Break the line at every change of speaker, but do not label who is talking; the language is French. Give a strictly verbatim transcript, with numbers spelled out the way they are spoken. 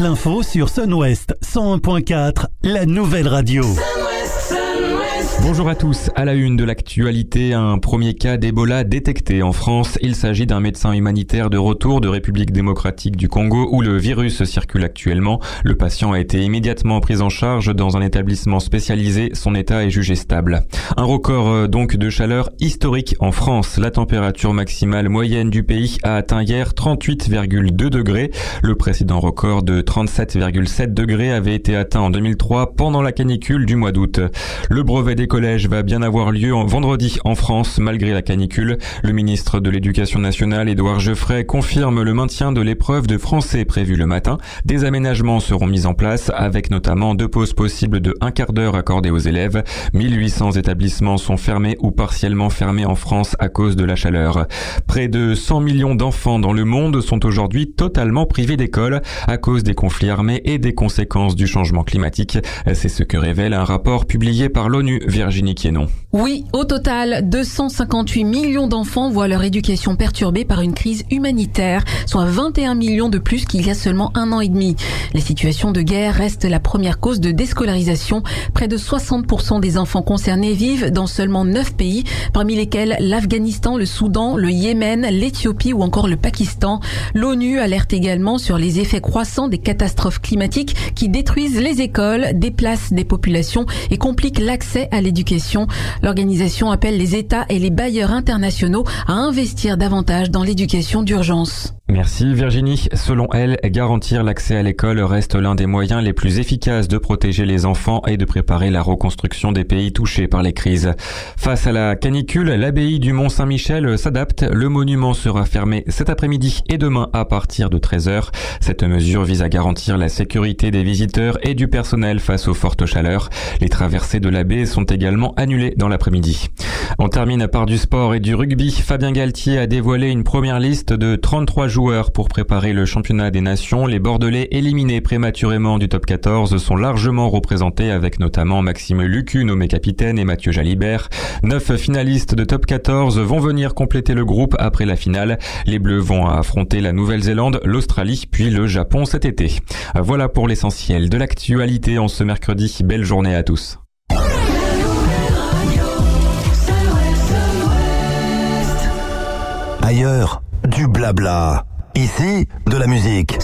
l'info sur Sun-Ouest cent un point quatre, la nouvelle radio.
Bonjour à tous, à la une de l'actualité, un premier cas d'Ebola détecté en France. Il s'agit d'un médecin humanitaire de retour de République démocratique du Congo où le virus circule actuellement. Le patient a été immédiatement pris en charge dans un établissement spécialisé. Son état est jugé stable. Un record donc de chaleur historique en France. La température maximale moyenne du pays a atteint hier trente-huit virgule deux degrés. Le précédent record de trente-sept virgule sept degrés avait été atteint en deux mille trois pendant la canicule du mois d'août. Le brevet des collèges va bien avoir lieu en vendredi en France malgré la canicule. Le ministre de l'Éducation nationale, Édouard Geoffrey, confirme le maintien de l'épreuve de français prévue le matin. Des aménagements seront mis en place avec notamment deux pauses possibles de un quart d'heure accordées aux élèves. mille huit cents établissements sont fermés ou partiellement fermés en France à cause de la chaleur. Près de cent millions d'enfants dans le monde sont aujourd'hui totalement privés d'école à cause des conflits armés et des conséquences du changement climatique. C'est ce que révèle un rapport publié par l'ONU. Virginie Quienon.
Oui, au total, deux cent cinquante-huit millions d'enfants voient leur éducation perturbée par une crise humanitaire, soit vingt et un millions de plus qu'il y a seulement un an et demi. Les situations de guerre restent la première cause de déscolarisation. Près de soixante pour cent des enfants concernés vivent dans seulement neuf pays, parmi lesquels l'Afghanistan, le Soudan, le Yémen, l'Éthiopie ou encore le Pakistan. L'ONU alerte également sur les effets croissants des catastrophes climatiques qui détruisent les écoles, déplacent des populations et compliquent l'accès à l'éducation. L'organisation appelle les États et les bailleurs internationaux à investir davantage dans l'éducation d'urgence.
Merci Virginie. Selon elle, garantir l'accès à l'école reste l'un des moyens les plus efficaces de protéger les enfants et de préparer la reconstruction des pays touchés par les crises. Face à la canicule, l'abbaye du Mont-Saint-Michel s'adapte. Le monument sera fermé cet après-midi et demain à partir de treize heures. Cette mesure vise à garantir la sécurité des visiteurs et du personnel face aux fortes chaleurs. Les traversées de la baie sont également annulées dans l'après-midi. On termine par du sport et du rugby. Fabien Galtier a dévoilé une première liste de trente-trois joueurs pour préparer le championnat des nations. Les Bordelais éliminés prématurément du top quatorze sont largement représentés avec notamment Maxime Lucu nommé capitaine et Mathieu Jalibert. Neuf finalistes de top quatorze vont venir compléter le groupe après la finale. Les Bleus vont affronter la Nouvelle-Zélande, l'Australie puis le Japon cet été. Voilà pour l'essentiel de l'actualité en ce mercredi. Belle journée à tous.
Ailleurs, du blabla. Ici, de la musique.